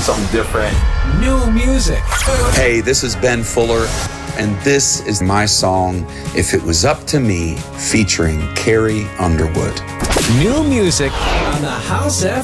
something different. New music. Hey, this is Ben Fuller, and this is my song, If It Was Up to Me, featuring Carrie Underwood. New music on the House FM.